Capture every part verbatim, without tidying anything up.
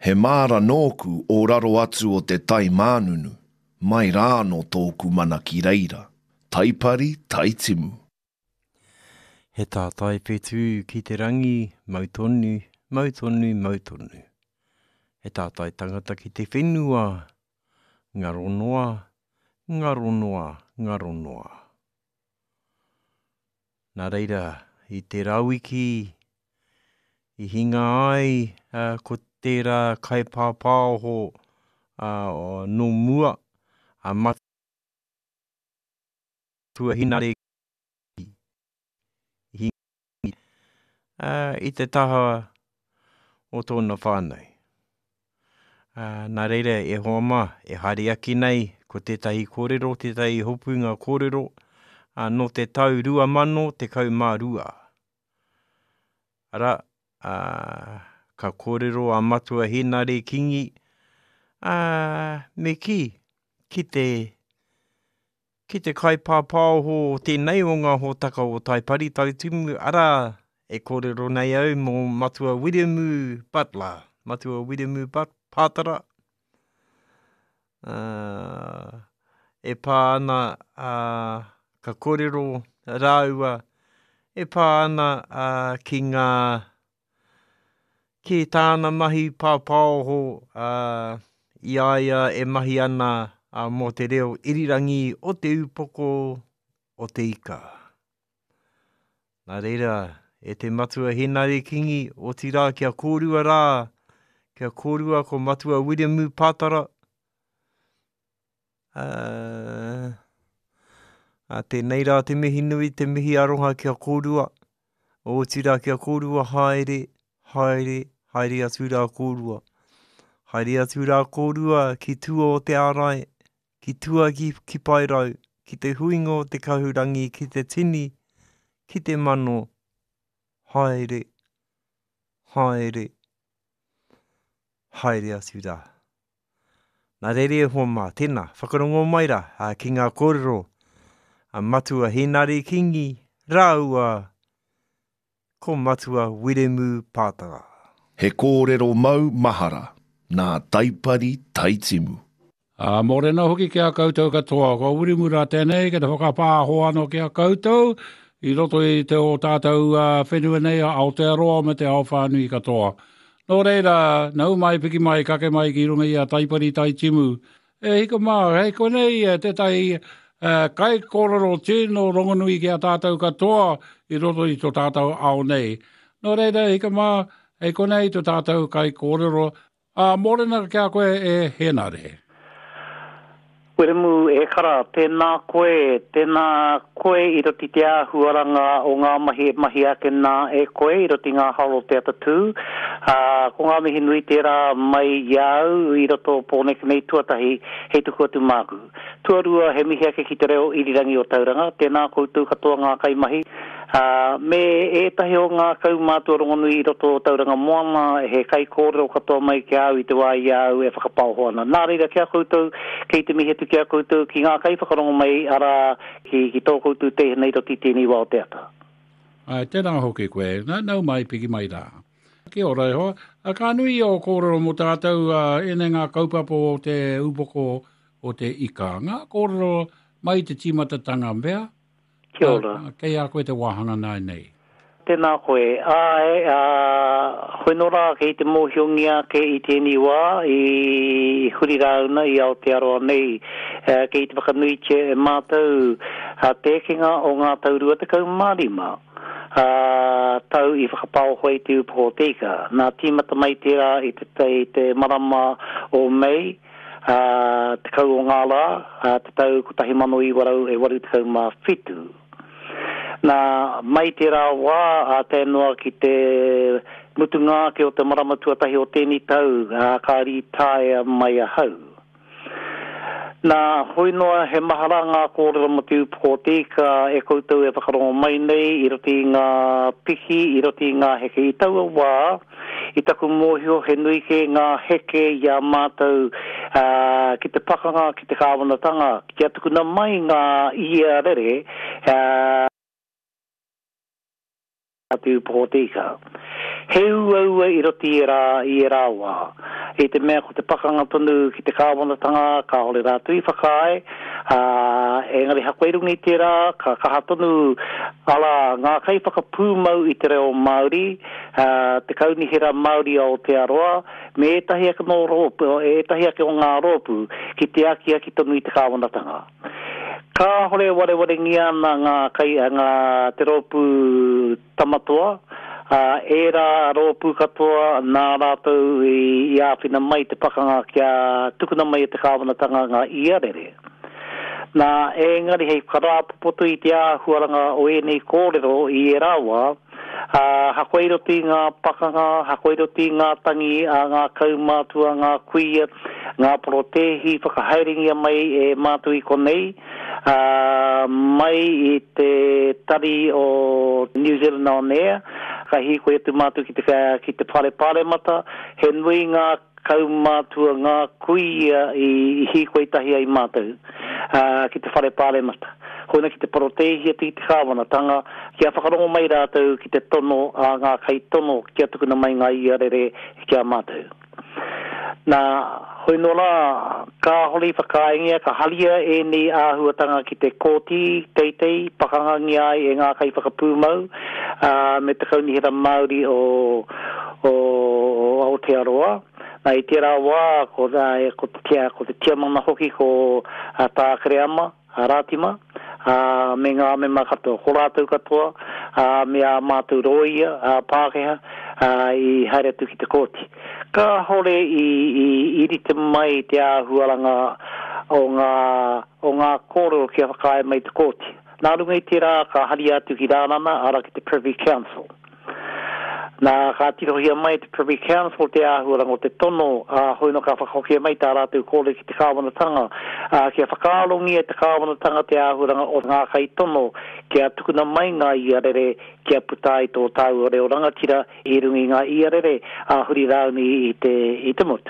He māra nōku o raro atu o te tai mānunu, mai rā no tōku mana ki reira, taipari taitimu. He tātai whetū ki te rangi, mautonu, mautonu, mautonu. He tātai tangata ki te whenua, ngaro noa, ngaro noa, ngaro noa. Nā reira, i te rauiki, i hinga ai, uh, ko tērā kai pāpāoho uh, o no mua, a matua hinare i, uh, i te taha o tōna whānei. Uh, nā reira, e hoama, e haere aki nei, ko tētahi kōrero, tētahi hopunga kōrero, uh, no te tau rua mano, te kau mā rua. Ara, uh, ka kōrero a matua hinare kingi, uh, me ki, ki te, ki te kai pāpāoho o tēnei o ngā hōtaka o taipari taitimu, ara e kōrero nei au mō matua Wiremu Butler, matua Wiremu But Pātara. Uh, e pā ana uh, ka kōrero rāua, e pā ana uh, ki ngā ki tāna mahi pāpāoho uh, i aia e mahi ana uh, mō te reo irirangi o te upoko o te ika. Nā reira, e te matua hinare kingi o tira kia kōrua rā, kia kōrua ko matua Wiremu Pātara. Uh, a tēnei rā te mihi nui, te mihi aroha kia kōrua, o tira kia kōrua haere, haere, haere atu rā kōrua. Haere atu rā kōrua ki tua o te ārai, ki tua ki, ki pairau, ki te huinga o te kahurangi, ki te tini, ki te mano. Haere, haere, haere atu rā. Nā rere e hoa mā, tēnā, whakarongo mai rā, a ki ngā kōrero, a matua hinare kingi, rāua, ko matua Wiremu Pātara. He kōrero mau mahara, nā taipari taitimu. A morena hoki kia koutou katoa, ko Wiremu rā tēnei, ke te whakapāho ano kia koutou, i roto i te o tātou uh, whenua nei a Aotearoa me te ao whānui katoa. Nō reira, nau mai piki mai, kake mai ki runga i a taipari taitimu. E hika mā, hei konei, te tai uh, kai kōrero tēno rongonui ki a tātou katoa, i roto i tō tātou ao nei. Nō reira, hika mā, hei konei tō tātou kai kōrero, a uh, morena kia koe e henare. Wiremu e kara, tēnā koe, tēnā koe i roti te āhuaranga o ngā mahi, mahi ake nā e koe i roti ngā halo te atatū. Uh, ko ngā mihi nui tērā mai iau i roto pōneke nei tuatahi hei tuku atu māku. Tuarua he mihi ake ki te reo irirangi o tauranga, tēnā koutou katoa ngā kai mahi. Uh, me e tahi o ngā kaumātua rongonui i roto tauranga moana, he kai kōrero katoa mai ki au i te wā i au e whakapau ana. Nā reira kia koutou, kei te mihi atu kia koutou, ki ngā kai whakarongo mai ara ki, ki tō koutou te nei roti tēnei wā o te ata. Ai, tēnā hoki koe, nā nau mai piki mai rā. Kia ora ho, a ka nui o kōrero mo tātou uh, ene ngā kaupapo o te upoko o te ika. Ngā kōrero mai te timatatanga mea? Kia ora. Uh, kei a koe te wahanga nai nei. Tēnā koe. Ai, uh, whenora kei te mōhiongia ke i tēnei wā i huri rauna i Aotearoa nei. Uh, kei te whakanui te mātou uh, tēkinga o ngā taurua te kaumārima. Uh, tau i whakapau hoi te upoko te ika. Nā tīmata mai tērā i te, te, te marama o mei, uh, te kau o ngāla, uh, te tau kutahi mano i warau e waru te kau mā whitu. Nā mai tērā wā a tēnoa ki te mutunga ke o te marama tuatahi o tēnei tau, uh, ka ri tāia mai a hau. Nā hoi noa he mahara ngā kōrero mo te upoko te ika e koutou e whakarongo mai nei i roti ngā pihi, i roti ngā heke i taua wā, i taku mōhio he nui ke ngā heke i a mātou uh, ki te pakanga, ki te kāwanatanga, ki a tukuna mai ngā ia rere, uh, atu potika. Heu au i roti i rā, i rā wā. E te mea ko te pakanga tonu ki te kāwanatanga, ka ole rātu i whakae, uh, e ngari hakoirungi te rā, ka kaha tonu ala ngā kai whakapūmau i te reo Māori, uh, te kaunihira Māori o te aroa, me e tahi ake no rōpu, e tahi ake o ngā rōpu, ki te aki aki tonu i te kāwanatanga. Ka hore ware ware ngia na ngā kai, ngā te rōpu tamatoa, Uh, e rā rōpū katoa nā rātou i, i āwhina mai te pakanga kia tukuna mai te kāwanatanga ngā iarere. Nā engari hei wharāpopoto i te āhuaranga o e nei kōrero i e rāwa, uh, hakoiroti ngā pakanga, hakoiroti ngā tangi, a ngā kaumātua, ngā kuia, ngā porotehi, whakahairingia mai e mātu i konei, uh, mai i te tari o New Zealand on air, ka hiko e tu mātu ki te, ki te pare pare mata, he nui ngā kaumātua, ngā kuia i, i hiko i tahi ai mātou, uh, ki te pare pare mata. Hoina ki te parotehia te te kāwanatanga, kia whakarongo mai rātou ki te tono, a ngā kai tono, kia tukuna mai ngā iarere kia mātou. Nā, hoi no la, ka holi whakaingia, ka halia e ni āhuatanga ki te kōti, teitei, pakangangi ai e ngā kai whakapūmau, uh, me te kaunihira Māori o, o, o Aotearoa. Nā i te rā wā, ko, uh, ko te tia, ko te tia mana hoki ko uh, Tākereama, uh, Rātima, uh, me ngā me makato horātou katoa, uh, me a mātou roia, uh, Pākehā, uh, i haere tu ki te kōti. Ka hore i, i, i rite mai te āhuaranga o ngā, o ngā kōrero kia whakae mai te kōti. Nā runga i te rā ka hari atu ki rānana ara ki te Privy Council. Nā ka tirohia mai te Privy Council te āhuaranga o te tono, uh, hoino ka whakahokia mai tā rātou kōre ki te kāwanatanga, uh, kia whakaalongi e te kāwanatanga te āhuaranga o ngā kai tono, kia tukuna mai ngā iarere, kia putai tō tāu o reo rangatira, i rungi ngā iarere, a uh, huri rauni i te, i te motu.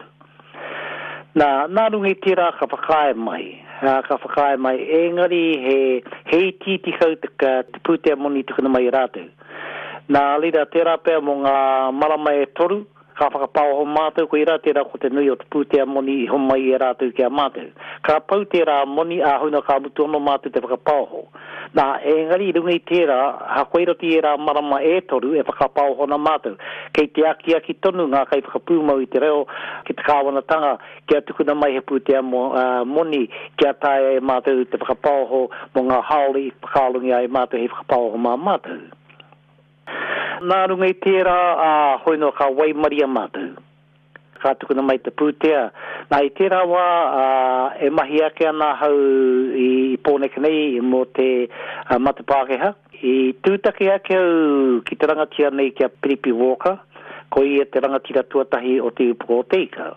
Nā, nā rungi te rā ka whakae mai, uh, ka whakae mai, engari he, he titi kau te, te pūtea moni tukuna mai rātou. Nā lira tērā pēr mō ngā marama e toru, ka whakapau ho mātou, ko i rā tērā ko te nui o te pūtea moni i homai e rātou kia mātou. Ka pau tērā moni a huna ka mutu ono mātou te whakapau ho. Nā, engari rungi tērā, ha koiroti e rā marama e toru e whakapau ho na mātou. Kei te aki aki tonu ngā kai whakapūmau i te reo, ki te kāwanatanga, kia tukuna mai he pūtea mo, uh, moni, kia tae e mātou te whakapau ho, mō ngā haole i whakalungi ai mātou he whakapau ho mā mātou. Nā runga i tērā, uh, hoino ka waimaria mātou. Ka tukuna mai te pūtea. Nā i tērā wā, uh, e mahi ake ana hau i, i pōneka nei mō te uh, Matupākehā. I tūtake ake au ki te rangatira nei kia Piripi Walker, ko i e te rangatira tuatahi o te upo o teika.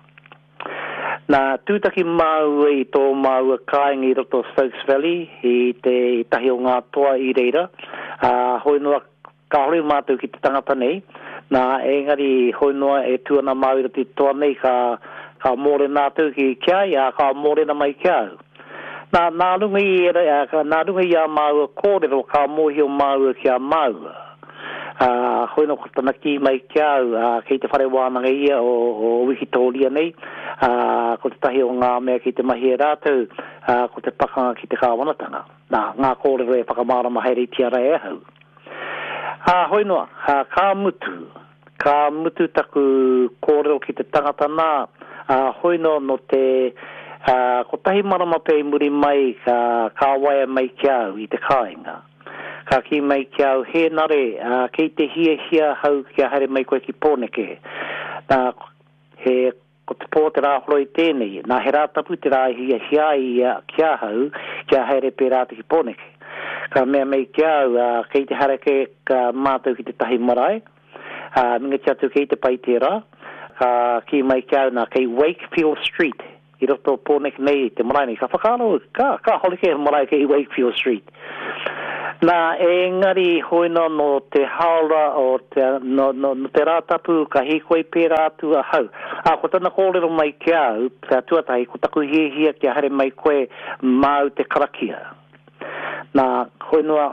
Nā tūtaki māua i tō māua kāinga i roto Stokes Valley, i te i tahi o ngā toa i reira. Uh, hoinoa ka hori mātou ki te tangata nei, nā engari hoinoa e tuana māwira te toa nei ka, ka mōre nātou ki kia, ia ka mōre na mai kia. Nā, nā runga i e, nā runga i a māua kōrero ka mōhio māua kia māua. Uh, hoino ko tanaki mai kia, uh, kei te whare wānanga ia o, o Wikitoria nei, uh, ko te tahi o ngā mea ki te mahi e rātou, uh, ko te pakanga ki te kāwanatanga. Nā, ngā kōrero e whakamārama haere tiara e hau. Ha hoinoa, ha ka mutu, ka mutu taku kōrero ki te tangata nā, uh, hoino no te, uh, ko tahi marama pei muri mai ka, ka waia mai kiau i te kāinga. Ka ki mai kiau he nare, uh, kei te hia hia hau kia haere mai koe ki pōneke. Uh, he, ko te pō te rāhoro i tēnei, nā he rātapu te rā hia hia i uh, kia hau kia haere pē rāta ki pōneke. Ka mea mei kia au, uh, kei te harake ka mātou ki te tahi marae, uh, minga te atu kei te pai tērā, ka ki mai kia au nā kei Wakefield Street, i roto pōnek nei te marae nei, ka whakaro, ka, ka holike marae kei Wakefield Street. Nā, engari hoina no te haora o te, no, no, no te rātapu, ka hikoi pērā atu a hau. A, ko tana kōrero mai kia au, te tuatahi, ko taku hia hia kia hare mai koe māu te karakia. Nā, hoinua,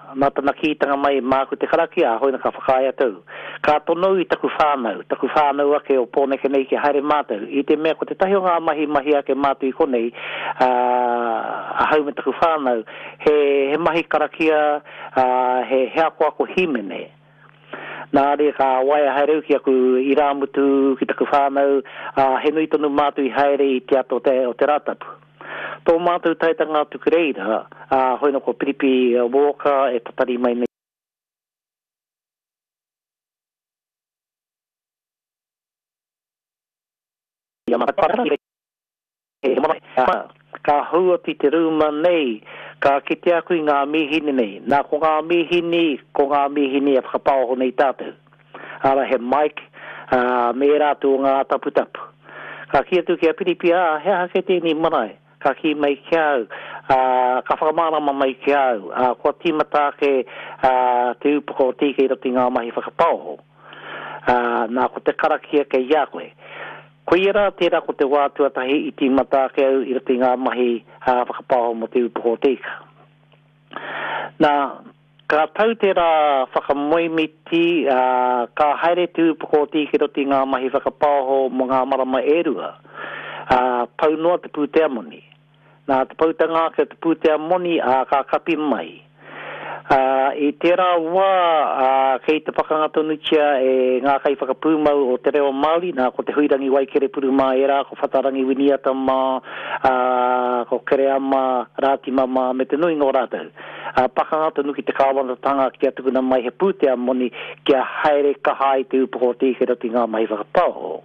nā tana kitanga mai māku te karaki a hoi na ka whakaia tau. Ka tonou I taku whānau, taku whānau ake o pōneke nei ke haere mātou. I te mea ko te tahi o ngā mahi mahi ake mātou I konei, uh, a hau me taku whānau, he, he mahi karakia, uh, he hea ko ako himene. Nā re ka waia haereu ki aku I rāmutu ki taku whānau, uh, he nui tonu mātou I haere I te ato te, o te rātapu. Tō mātou taitanga tukureira, uh, hoi no ko piripi uh, woka e tatari mai nei. Ka hua ti te rūma nei, ka kite aku I ngā mihini nei. Nā ko ngā mihini, ko ngā mihini e whakapauho nei tātou. Ara he Mike, uh, me rātu o ngā tapu tapu. Ka kia tu kia piripi a, hea hake tēni marae. Ka ki mai kiau, uh, ka whakamārama mai kiau, uh, kua tīmata ke uh, te upoko o tīke I roti ngā mahi whakapauho. Uh, nā ko te karakia ke ia koe. Koe ira tērā ko te wātua tahi I tīmata ke au I roti ngā mahi uh, whakapauho mo te upoko o tīka. Nā, ka tau tērā whakamoimiti, uh, ka haere te upoko o tīke roti ngā mahi whakapauho mo ngā marama erua. Uh, pau noa te pūtea moni. Nā te pautanga ke te pūtea moni a uh, ka kapi mai. Uh, I tērā wā, uh, kei te pakanga tonutia e ngā kai whakapūmau o te reo Māori, nā ko te huirangi waikere puru mā era, ko whatarangi winiata mā, uh, ko kere ama, rātima mā, me te nui ngō rātou. Uh, pakanga tonuki te kāwanatanga ki atukuna mai he pūtea moni kia haere kahai te upoko o tīke roti ngā mai whakapauho.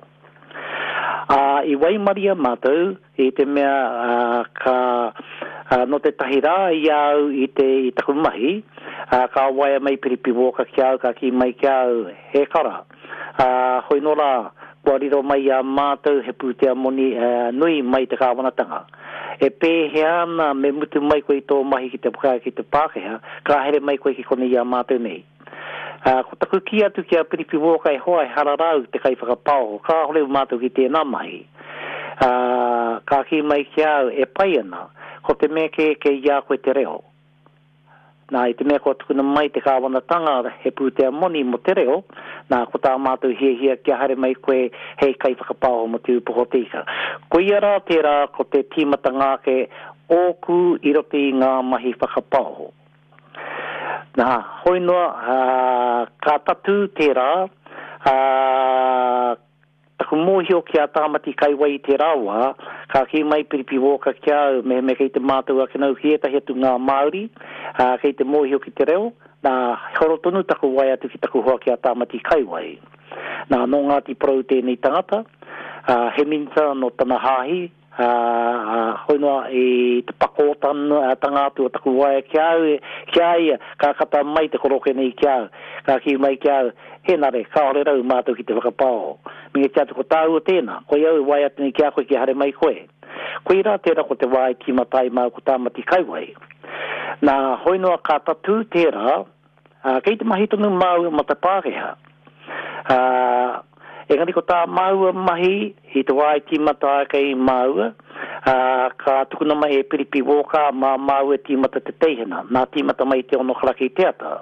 Uh, I waimaria mātou, I te mea uh, ka uh, no te tahi rā I au I te I taku mahi, uh, ka waia mai piripi woka ki au, ka ki mai ki au, he kara. Uh, hoi no rā, kua riro mai a mātou he pūtea moni uh, nui mai te kāwanatanga. E pēhe ana me mutu mai koe I tō mahi ki te pukaa ki te Pākehā, ka here mai koe ki kone I a mātou nei. Uh, ko taku ki atu ki a piripi woka e hoa e hararau te kai whakapauho, ka horeu mātou ki tēnā mahi. Uh, ka ki mai ki au e pai ana, ko te mea ke ke ia koe te reo. Nā, I te mea ko tukuna mai te kāwanatanga he pūtea moni mo te reo, nā, ko tā mātou hia hia kia hare mai koe hei kai whakapauho mo te upoko tika. Ko iara tērā ko te tīmata ngāke ōku I roti ngā mahi whakapauho. Nā, hoi noa, uh, ka tatu tērā, uh, taku mōhio ki a tāmati kai wai tērā wā, ka ki mai piripi woka ki au, me me kei te mātou a kenau ki etahi atu ngā Māori, uh, kei te mōhio ki te reo, nā, horo tonu taku wai atu ki taku hoa ki a tāmati kai wai. Nā, no Ngāti Porou tēnei tangata, uh, he minta no tana hāhi, Uh, uh, hoi noa I te pakotan uh, tangātu o taku waia ki au, ki ai, ka kata mai te koroke nei ki au, ka ki mai ki au, he nare, ka ore rau mātou ki te whakapao. Minge te atu ko tāu o tēnā, koe au waia tini ki a koe ki hare mai koe. Koe rā tērā ko te wai ki matai mau ko tāmati kaiwai. Nā, hoi noa ka tatu tērā, uh, kei te mahi tonu mau ma te Pākehā. Uh, Engari ko tā maua mahi, I te wai ki mata kei maua, uh, ka tukuna mai e piripi woka ma maua tīmata te teihena, nā tīmata mai te ono karaki teata.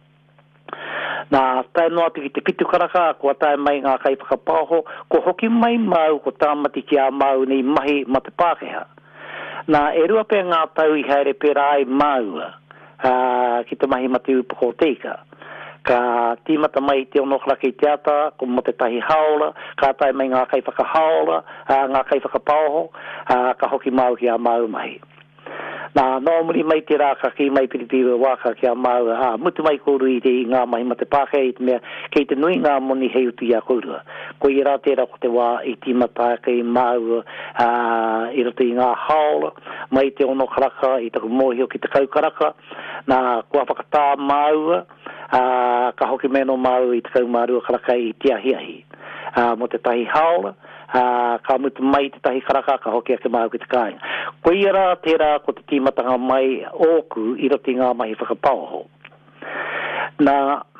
Nā tai noa tuki te pitu karaka, kua tai mai ngā kai whakapauho, ko hoki mai mau ko tāmati ki a mau nei mahi ma te Pākehā. Nā e rua pe ngā tau I haere pera ai maua, uh, ki te mahi ma te upoko o teika. Ka tīmata mai te ono karaki teata, ko mo te tahi haola, ka tai mai ngā kai whakahaola, uh, ngā kai whakapauho, uh, ka hoki mau ki a mau mai. Nā, nōmuri mai te rā ka ki mai piripiwa waka ki a mau, uh, mutu mai kouru I te ngā mahi ma te Pākehā I te mea, kei te nui ngā moni hei utu I a kourua. Ko I rā tērā ko te wā I tīmata kei mau, uh, I roto I ngā haola, mai te ono karaka I taku mōhio ki te kaukaraka, nā, kua whakatā mau, Uh, ka hoki meno mau I te kaumārua karaka I te ahiahi. Uh, mo te tahi haola, uh, ka mutu mai te tahi karaka, ka hoki ake mau ki te kāinga. Ko iara tērā ko te tīmatanga mai ōku I roti ngā mahi whakapauho. Nā,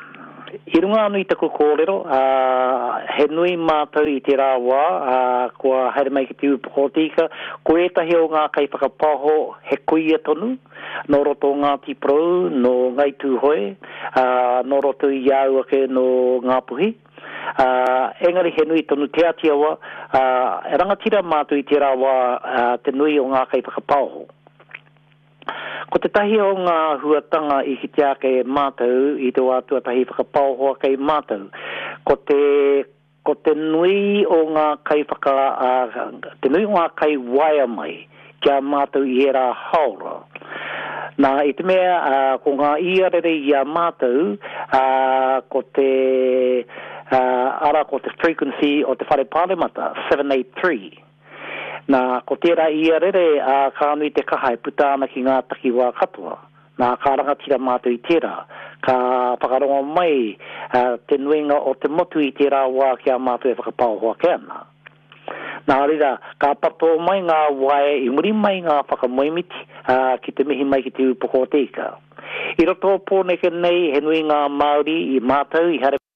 I runga anu i taku kōrero, uh, he nui mātou i te rāwa, uh, kua haere mai ki te upokotika, ko etahi o ngā kai whakapaho he kuia tonu, no roto ngā tiprou, no ngai tūhoe, uh, no roto i au ake no ngā puhi. Uh, engari he nui tonu te atiawa, uh, e rangatira mātou i te rāwa uh, te nui o ngā kai whakapaho. Ko te tahi o ngā huatanga i ki te ake mātou, i te wātua tahi whakapauhoa kei mātou. Ko te, ko te nui o ngā kai whaka, uh, te nui o ngā kai waia mai, kia mātou i era haura. Nā, i te mea, uh, ko ngā iarere i a mātou, uh, ko te, uh, ara ko te frequency o te whare pāremata, seven eight three. Nā, ko tērā ia rere, uh, ka anui te kaha e puta ana ki ngā taki wā katoa. Nā, ka rangatira mātou i tērā. Ka whakaronga mai uh, te nuinga o te motu i tērā wā kia mātou e whakapau hoa ke ana. Nā, rira, ka pato mai ngā wae i muri mai ngā whakamoimiti uh, ki te mihi mai ki te upoko teika. I roto pōneke nei he nui ngā Māori i mātou i hare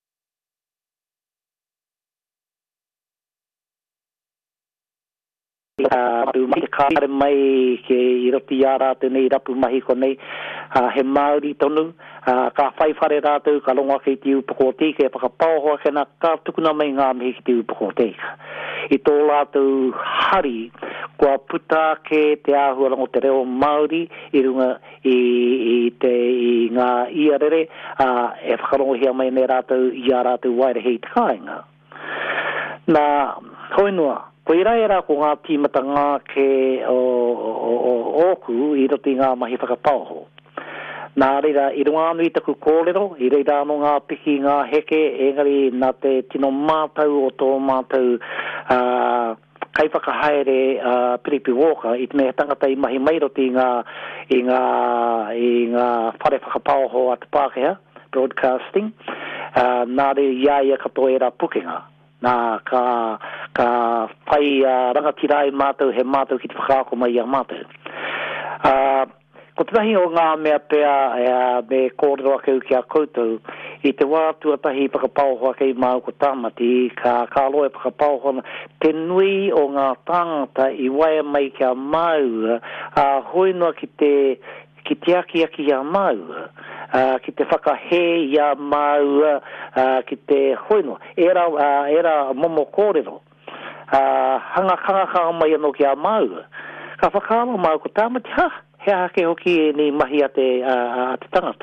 Uh, mai kāre mai ke i roti a rātou nei rapu mahi ko nei uh, he Māori tonu uh, ka whai whare rātou ka longa ki te upoko teika e whakapauhoa ke nā ka tukuna mai ngā mihi ki te upoko teika i tō rātou hari kua puta ke te āhua rango te reo Māori i runga i, i, te, i ngā iarere uh, e whakarongo hea mai nei rātou i a rātou waire hei te kāinga nā hoinua ko i rai rā ko ngā tīmata ngā ke o, o, o, oku i roti ngā mahi whakapauho. Nā reira, i runga anu i taku kōrero, i reira anu ngā piki ngā heke, engari nā te tino mātau o tō mātau uh, kai whakahaere uh, Piripi Walker, i te mea tangata i mahi mai roti ngā, i ngā, i ngā whare whakapauho atu Pākehā, broadcasting, uh, nā re iaia katoa e rā pukenga. Nā ka, ka whai uh, rangatirai mātou he mātou ki te whakaako mai a mātou. Uh, ko te tahi o ngā mea pēa uh, me kōrero akeu ki a koutou, i te wātua tahi whakapauhoa kei māu ko tāmati, ka kāloe whakapauhoa te nui o ngā tāngata i waia mai ki a māu, uh, hoinua ki te ki te aki aki a mau, uh, ki te whakahe i a mau, uh, ki te hoinua, era, uh, era momo kōrero, uh, hanga kanga kanga mai anō ki a mau, ka whakaama mau ko tāmati, ha, hea hake hoki e ni mahi a te, uh, a te tangata.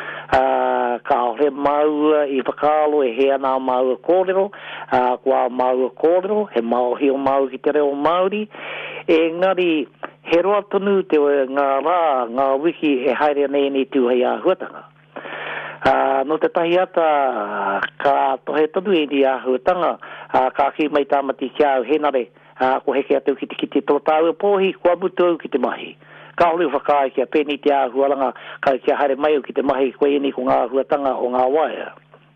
Uh, ka ore mau i whakaalo e hea nā mau kōrero, uh, kua mau kōrero, he mau hio mau ki te reo Māori, e ngari he roa tonu te ngā rā, ngā wiki e haere nei ni tūhei a huatanga. Uh, no te tahi ata, ka tohe tonu e ni a huatanga, uh, ka ki mai tāmati ki au henare, uh, ko heke atu ki te kiti tō tāua pōhi, kua mutu au ki te mahi. Ka hori whakai kia pēni te āhuaranga, ka kia haere mai o ki te mahi koe ni ko ngā huatanga o ngā waia.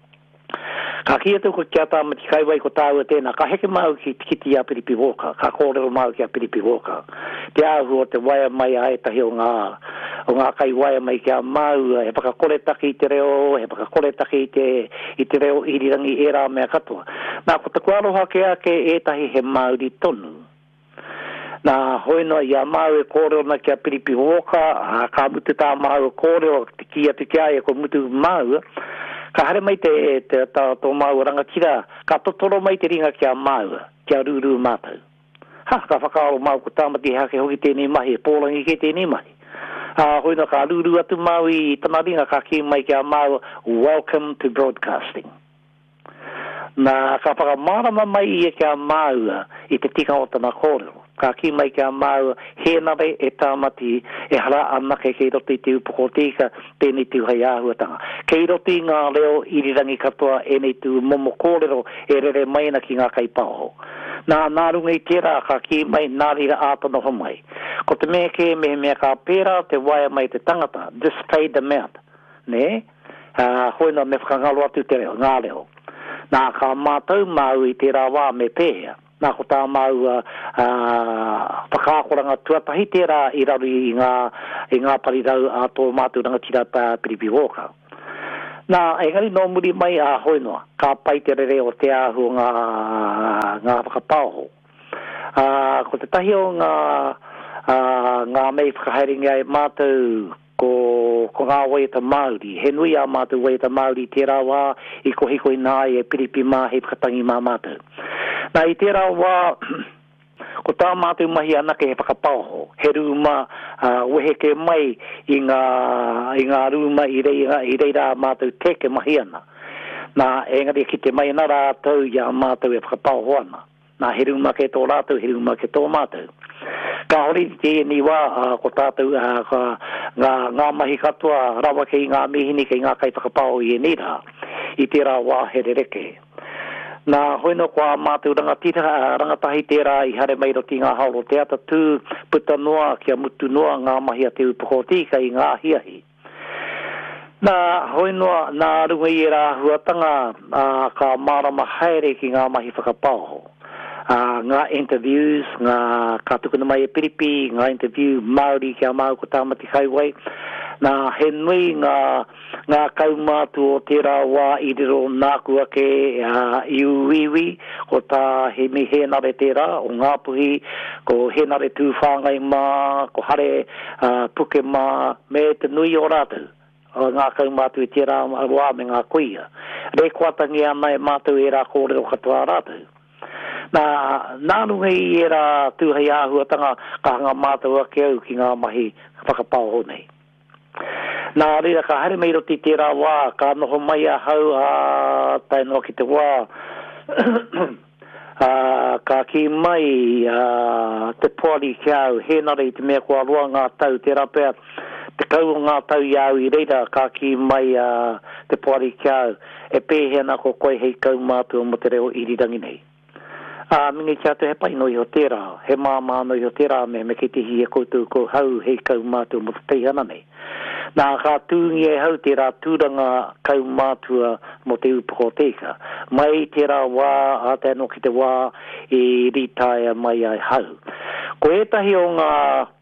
Ka kia tau ko kia tāmati kai wai ko tāua tēnā, ka heke mau ki te kiti a Piripi Walker, ka kōrero mau ki a Piripi Walker. Te āhu o te waia mai a etahi o ngā, o ngā kai waia mai ki a mau, he pakakore taki i te reo, he pakakore taki i te, i te reo irirangi e rā mea katoa. Nā, ko te kuaroha ke ake etahi he Māori tonu. Nā hoina i a mau e kōreo na kia Piripi Walker, ka mutu tā mau e kōreo te kia te kia e ko mutu mau, ka hare mai te, te tā tō mau rangatira, ka totoro mai te ringa kia mau, kia rūrū mātou. Ha, ka whakaaro mau ko tāmati hake hoki tēnei mahi, pōrangi ke tēnei mahi. Ha, hoina ka rūrū atu mau i tana ringa ka ki mai kia mau, welcome to broadcasting. Nā ka whakamārama mai i e kia mau i te tika o tana kōrero. Ka ki mai kia mau he nare e tāmati e hara anake kei roti te upoko tika tēnei tūhei āhuatanga. Kei roti ngā reo irirangi katoa e nei tū momo kōrero e rere maina ki ngā kaipaho. Nā nārunga i tērā ka ki mai nārira ātano ho mai. Ko te mea ke mehe mea ka pērā te waia mai te tangata, just pay the amount. Ne? Uh, hoina me whakangalo atu te reo, ngā reo. Nā ka mātou mau i tērā wā me pēhea. Nā ko tā mau uh, uh, whakākoranga tuatahi tērā i raru i ngā, i ngā parirau a tō mātou rangatira tā Piripi Walker. Nā, engari no muri mai a hoi noa, ka pai te rere o te ahu ngā, ngā whakapāho. Uh, ko te tahi o ngā, uh, ngā mei whakaharinga e mātou ko, ko ngā waiata Māori. He nui a mātou waiata Māori tērā wā i ko hiko i nā e piripi mā he whakatangi mā mātou. Nā i tērā wā, ko tā mātou mahi anake he whakapāho. He rūma uh, weheke mai i ngā, i ngā rūma i reira, i reira mātou teke mahi ana. Nā engari ki te mai nā rātou i a mātou e whakapāho ana. Nā he rūma ke tō rātou, he rūma ke tō mātou. Ka hori te ni wā uh, ko tātou uh, ka, ngā, ngā mahi katoa rawa kei ngā mihini kei ngā kai whakapāho i e nera. I tērā wā he rereke. Nā hoino kua mātou rangatira, rangatahi tērā i hare mai roti ngā hauro te ata tū puta noa kia mutu noa ngā mahi a te upukotika i ngā hiahi. Nā hoinoa nā runga i e rā huatanga uh, ka marama haere ki ngā mahi whakapāho. Uh, ngā interviews, ngā ka tukuna mai e piripi, ngā interview Māori kia mau ko tāmati kaiwai. Nā he nui ngā, ngā kaumātu o tērā wā i riro nāku ake uh, i uiwi, ko tā he mi he nare tērā o Ngāpuhi, ko he nare tūwhāngai mā, ko hare uh, puke mā, me te nui o rātou. O ngā kaumātu i tērā wā me ngā kuia. Re kuatangi ana e mātou e rā kōrero katoa rātou. Nā, nā runga i e rā tūhei āhuatanga ka hanga mātou ake au ki ngā mahi whakapāho nei. Nā rira ka haere mei roti tērā wā, ka noho mai a hau a tai noa ki te wā, uh, ka ki mai uh, te poari ki au, he nare i te mea kua roa ngā tau tērā pēr, te kau ngā tau i au i reira, ka ki mai uh, te poari ki au, e pēhena ko koe hei kau mātua mo te reo irirangi nei. Uh, mingi kia te he pai no i ho tērā, he māmā no i ho tērā me me ki te hi e koutou ko hau hei kau mātua mo te teihana nei. Nā ka tūngi e hau tērā tūranga kau mātua mo te upoko teka. Mai tērā wā, a te anō ki te wā, e ritaia mai ai hau. Ko etahi o ngā,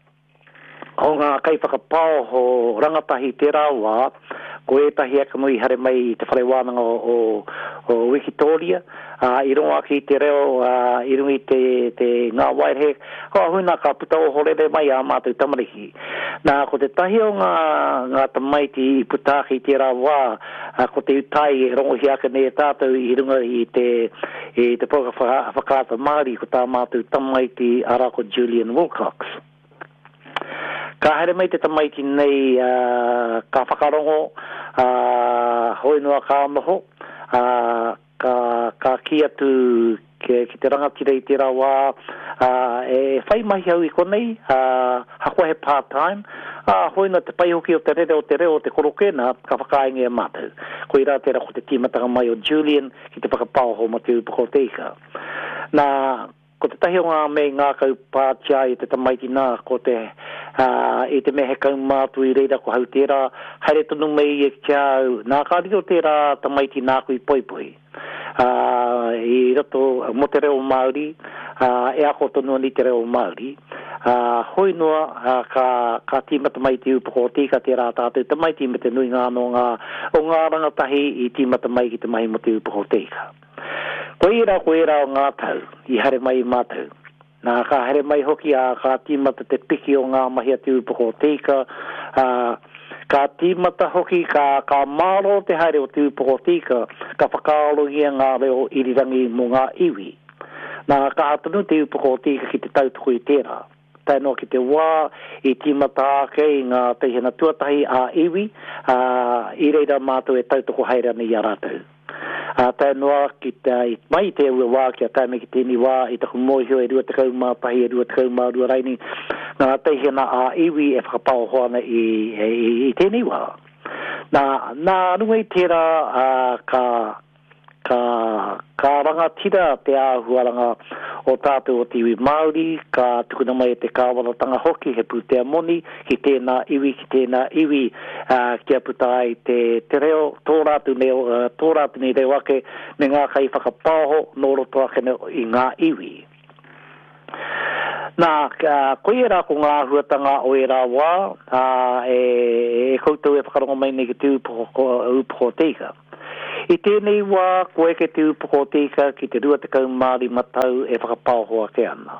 o ngā kai whakapāho rangatahi tērā wā, ko etahi aka mui hare mai i te whare wānanga o, o, o Wikitoria, uh, i ronga ki te reo, uh, i rungi te, te ngā wairehe, hoa huna ka puta o horere mai a mātou tamariki. Nā, ko te tahi o ngā, ngā tamaiti i puta ki tērā wā, uh, ko te utai e rongo hi aka ne tātou i runga i te, i te poka whakaata Māori, ko tā mātou tamaiti ara ko Julian Wilcox. Ka haere mai te tamaiti nei uh, ka whakarongo, uh, hoi noa ka noho, uh, ka, ka ki atu ke, ki te rangatira i tērā wā, uh, e whai mahi au i konei, uh, hakoa he part-time, uh, hoi noa te pai hoki o te rere o te reo o te korokena, ka whakainge e mātou. Ko i rā tērā ko te tīmatanga mai o Julian, ki te whakapāho mo te upako teika. Nā, ko te tahi o ngā mei ngā kau pātia i te tamaiti nā, ko te, uh, i te mehe kau mātu i reira ko hau tērā, haere tonu mei e kia au, nā kā riro tērā tamaiti nā kui poi poi. Uh, I roto mo te reo Māori, uh, e ako tonu ni te reo Māori, uh, hoi noa uh, ka, ka tīmata mai te upako tika tērā tātou tamaiti me te nui ngā no ngā, o ngā rangatahi i tīmata mai ki te mahi mo te upako tika. Ko ira, ko ira o ngā tau, i hare mai i mātou. Nā ka hare mai hoki a ka tīmata te piki o ngā mahi a te upako tika, uh, ka tīmata hoki ka, ka māro te haere o te upako tika, ka whakaalogia ngā reo irirangi mo ngā iwi. Nā ka hatunu te upako tika ki te tautuku i tērā. Tai no ki te wā, i tīmata ake i ngā teihena tuatahi a iwi, uh, i reira mātou e tautuku haere ani i a rātou. Uh, tai noa ki te mai te ua wā ki a taime ki tēni wā i taku mōhio e rua te kaumā pahi e rua te kaumā rua raini ngā teihena a iwi e whakapao hoana i, i, i tēni wā. Nā, nā runga i tērā uh, ka, ka, ka rangatira te āhuaranga o tātou o te iwi Māori, ka tukuna mai e te kāwaratanga hoki he pūtea moni, ki tēnā iwi, ki tēnā iwi, uh, kia puta ai te, te reo, tō rātu ne, uh, tō rātu ne reo ake, me ngā kai whakapāho, nō roto ake ne, i ngā iwi. Nā, uh, koe e rā ko ngā huatanga o e rā wā, uh, e, e koutou e whakarongo mai nei ki te upoko teika. I tēnei wā, koe ke te upoko teika ki te rua tekau Māori matau e whakapauhoa ke ana.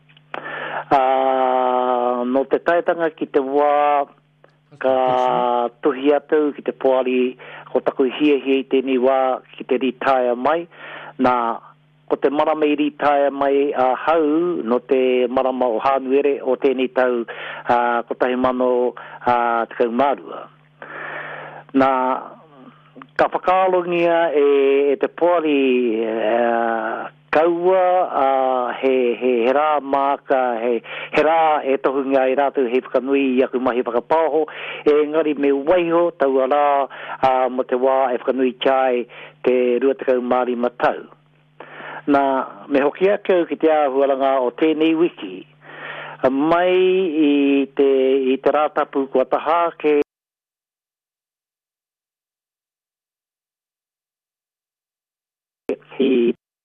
Uh, no te taitanga ki te wā, ka tuhi atu ki te poari ko taku hia hia i tēnei wā ki te ritaya mai, nā ko te marama i ritaya mai a uh, hau no te marama o Hānuere o tēnei tau uh, ko tahi mano uh, tekau mārua. Nā ka whakaalongia e, e te poari uh, kaua uh, he, he, he rā māka, he, he rā e tohunga i rātou he whakanui i aku mahi whakapāho, e ngari me waiho tau a rā uh, mo te wā e whakanui chai te ruatakau Māori matau. Nā, me hoki akau ki te āhuaranga o tēnei wiki, mai i te, i te rātapu kua taha ke i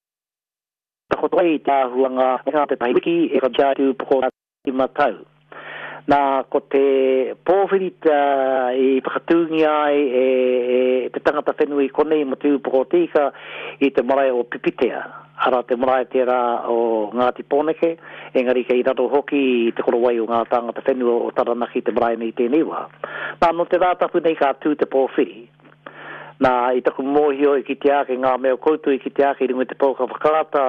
takotoa i te āhuanga ngā te tahi wiki e ka jātu poko i matau. Nā, ko te pōwhirita i whakatūngi ai e, e te tangata whenui konei mo te upoko tika i te marae o Pipitea. Ara te marae tērā o Ngāti Pōneke, engari kei rato hoki i te korowai o ngā tangata whenua o Taranaki te marae nei tēnei wā. Nā, no te rātapu nei ka tū te pōwhiri. Nā, i taku mōhio i ki te ake ngā meo koutu i ki te ake i runga te pōka whakarata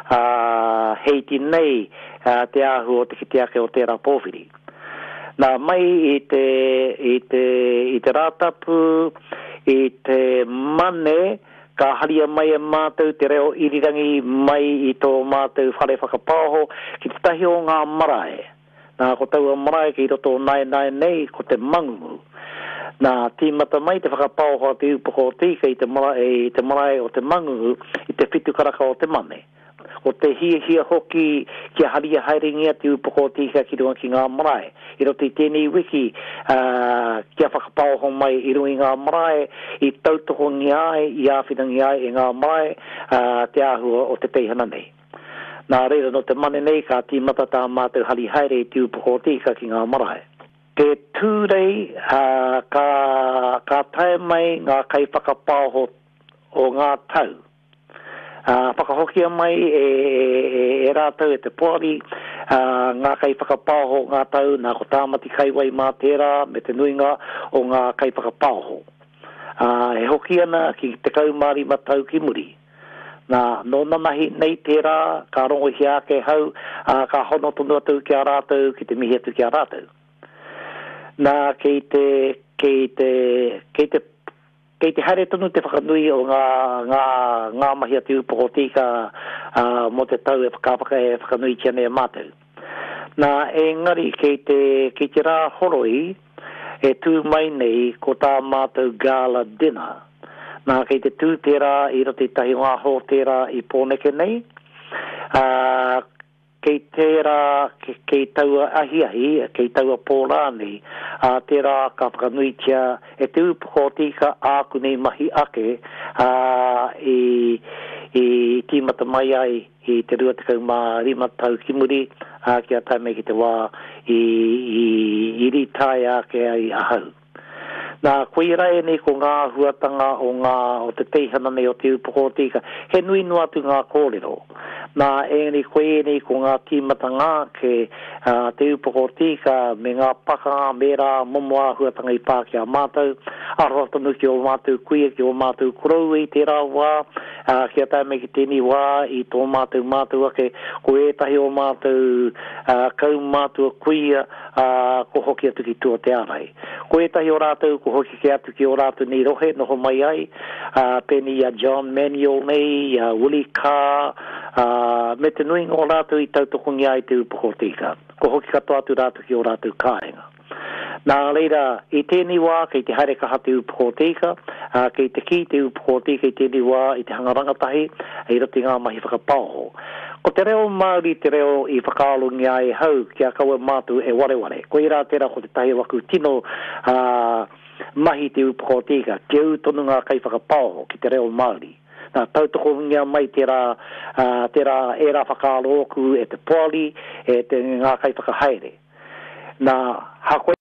uh, heiti nei uh, te ahu o te ki te ake o tērā pōwhiri. Nā, mai i te, i te, i te rātapu, i te mane, ka haria mai e mātou te reo irirangi mai i tō mātou whare whakapāho ki te tahi o ngā marae. Nā, ko tau a marae ki roto nai nai nei ko te mangungu. Nā, tīmata mai te whakapāho te upoko o tika i te marae, i te marae o te mangungu i te whitu karaka o te mane. O te hia hia hoki kia haria hairingia te upoko o tika ki runga ki ngā marae. I roto i tēnei wiki uh, kia whakapauho mai i runga i ngā marae, i tautoko ngi ai, i āwhinangi ai i ngā marae uh, te āhua o te teihana nei. Nā reira no te mane nei ka tīmata tā mātou hari haere i te upoko o tika ki ngā marae. Te tūrei uh, ka, ka tae mai ngā kai whakapauho o ngā tau. Uh, whakahokia mai e, e, e rātau e te poari, uh, ngā kai whakapāho ngā tau, nā ko tāmati kaiwai mā tērā, me te nuinga o ngā kai whakapāho. Uh, e hoki ana ki te kau Māori matau ki muri. Nā, no nanahi nei tērā, ka rongo hi ake hau, uh, ka hono tonu atu ki a rātau, ki te mihi atu ki a rātau. Nā, kei te, kei te, kei te Kei te haere tonu te whakanui o ngā, ngā, ngā mahi atu upoko tika uh, mo te tau e whakapaka e whakanui tia nei mātou. Nā, e ngari kei te, kei te rā horoi e tū mai nei ko tā mātou gala dinner. Nā, kei te tū tērā i rati tahi ngā ho tērā i Pōneke nei. Uh, kei tērā, ke, kei taua ahi ahi, kei taua pōrāni, a tērā ka whakanuitia e te upoko tika āku nei mahi ake a, i, i tīmata mai ai i te ruatakau mā rima tau ki muri a kia tai mei ki te wā i, i, i ritai ake ai ahau. Nā, koe rai nei ko ngā huatanga o ngā o te teihana nei o te upoko tika, he nui nua atu ngā kōrero. Nā, e ni koe nei ko ngā tīmata ngā ke uh, te upoko tika me ngā paka, mera, momo a huatanga i pāki a mātou, arotanu ki o mātou kuia, ki o mātou kurau i te rā wā, uh, kia tai me ki tēni wā i tō mātou mātou ake, ko e tahi o mātou uh, kau mātou kuia, uh, ko hoki atu ki tua te arai. Ko e tahi o rātou, ko hoki ki atu ki o rātou ni rohe, noho mai ai, uh, peni a John Manuel nei, a Willie Carr, uh, me te nui ngō rātou i tautokongi ai te upoko tika. Ko hoki katoa atu rātou ki o rātou kārenga. Nā reira, i tēnei wā, kei te haere kaha te upoko tika, uh, kei te ki te upoko tika i tēnei wā, i te hangarangatahi, i roti ngā mahi whakapāho. Ko te reo Māori, te reo i whakaalungi ai hau, kia kaua mātu e wareware. Ko i rā tērā ko te tahi waku tino uh, mahi te upoko tika, ke au tonu ngā kai whakapāho ki te reo Māori. Nā tautoko ngia mai te rā, uh, te rā e rā whakaalo oku e te poali, e te ngā kai whakahaere. Nā hakoe